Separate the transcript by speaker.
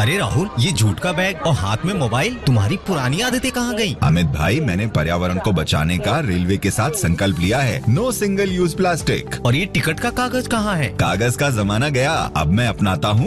Speaker 1: अरे राहुल, ये जूट का बैग और हाथ में मोबाइल, तुम्हारी पुरानी आदतें कहाँ गई?
Speaker 2: अमित भाई, मैंने पर्यावरण को बचाने का रेलवे के साथ संकल्प लिया है। No single use plastic.
Speaker 1: और ये टिकट का कागज कहाँ है?
Speaker 2: कागज का जमाना गया, अब मैं अपनाता हूँ